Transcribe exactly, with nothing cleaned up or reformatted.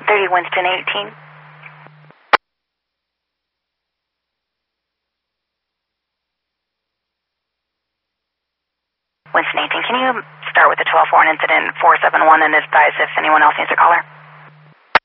thirty Winston eighteen. Winston eighteen, can you start with the twelve four incident four seven one and advise if anyone else needs a caller?